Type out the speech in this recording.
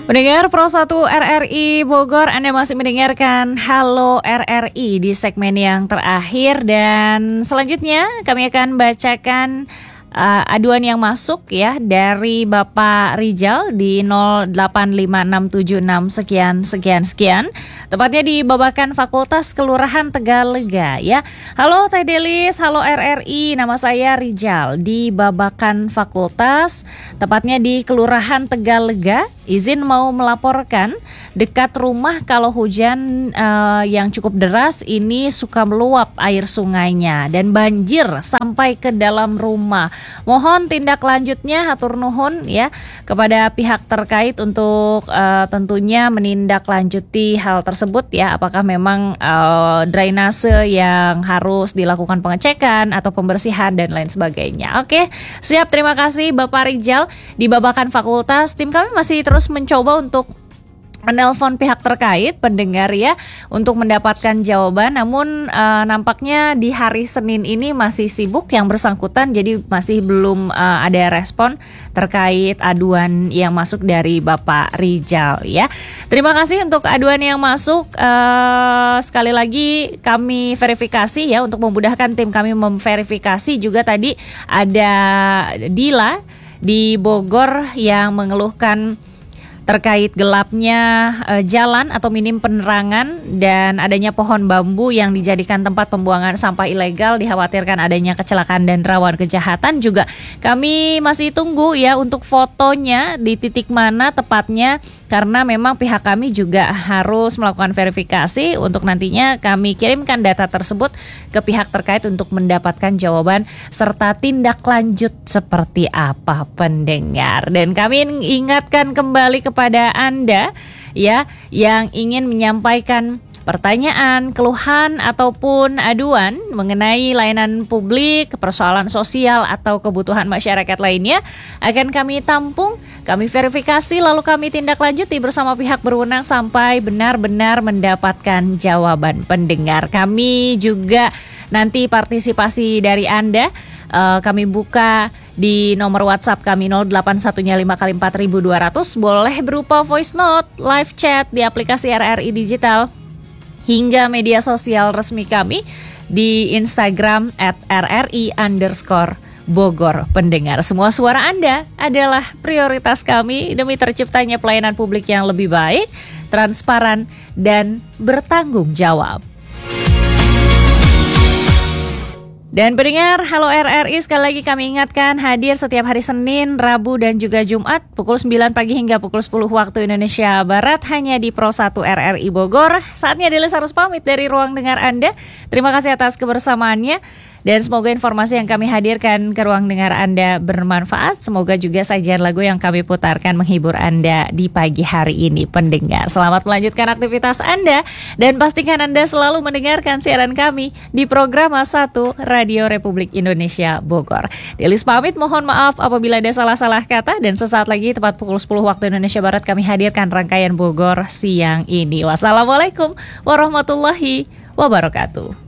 Pendengar Pro 1 RRI Bogor, Anda masih mendengarkan Halo RRI di segmen yang terakhir. Dan selanjutnya kami akan bacakan aduan yang masuk ya dari Bapak Rijal di 085676 sekian. Tepatnya di Babakan Fakultas Kelurahan Tegalega ya. Halo Teh Delis, halo RRI, nama saya Rijal di Babakan Fakultas, tepatnya di Kelurahan Tegalega. Izin mau melaporkan dekat rumah kalau hujan yang cukup deras ini suka meluap air sungainya dan banjir sampai ke dalam rumah. Mohon tindak lanjutnya hatur nuhun ya kepada pihak terkait untuk tentunya menindaklanjuti hal tersebut ya. Apakah memang drainase yang harus dilakukan pengecekan atau pembersihan dan lain sebagainya. Oke, siap, terima kasih Bapak Rijal di Babakan Fakultas. Tim kami masih terus mencoba untuk menelpon pihak terkait pendengar ya untuk mendapatkan jawaban, namun nampaknya di hari Senin ini masih sibuk yang bersangkutan, jadi masih belum ada respon terkait aduan yang masuk dari Bapak Rijal ya. Terima kasih untuk aduan yang masuk. Sekali lagi kami verifikasi ya untuk memudahkan tim kami memverifikasi. Juga tadi ada Dila di Bogor yang mengeluhkan terkait gelapnya jalan atau minim penerangan dan adanya pohon bambu yang dijadikan tempat pembuangan sampah ilegal, dikhawatirkan adanya kecelakaan dan rawan kejahatan. Juga kami masih tunggu ya untuk fotonya di titik mana tepatnya, karena memang pihak kami juga harus melakukan verifikasi untuk nantinya kami kirimkan data tersebut ke pihak terkait untuk mendapatkan jawaban serta tindak lanjut seperti apa pendengar. Dan kami ingatkan kembali kepada Anda ya yang ingin menyampaikan pertanyaan, keluhan ataupun aduan mengenai layanan publik, persoalan sosial atau kebutuhan masyarakat lainnya akan kami tampung, kami verifikasi lalu kami tindak lanjuti bersama pihak berwenang sampai benar-benar mendapatkan jawaban pendengar. Kami juga nanti partisipasi dari Anda kami buka di nomor WhatsApp kami 0815 boleh berupa voice note, live chat di aplikasi RRI Digital hingga media sosial resmi kami di Instagram @RRI_Bogor. Pendengar, semua suara Anda adalah prioritas kami demi terciptanya pelayanan publik yang lebih baik, transparan, dan bertanggung jawab. Dan pendengar Halo RRI, sekali lagi kami ingatkan hadir setiap hari Senin, Rabu dan juga Jumat pukul 9 pagi hingga pukul 10 waktu Indonesia Barat hanya di Pro 1 RRI Bogor. Saatnya Delis harus pamit dari ruang dengar Anda. Terima kasih atas kebersamaannya dan semoga informasi yang kami hadirkan ke ruang dengar Anda bermanfaat. Semoga juga sajian lagu yang kami putarkan menghibur Anda di pagi hari ini pendengar. Selamat melanjutkan aktivitas Anda dan pastikan Anda selalu mendengarkan siaran kami di program 1 Radio Republik Indonesia Bogor. Delis pamit, mohon maaf apabila ada salah-salah kata, dan sesaat lagi tepat pukul 10 waktu Indonesia Barat kami hadirkan rangkaian Bogor siang ini. Wassalamualaikum warahmatullahi wabarakatuh.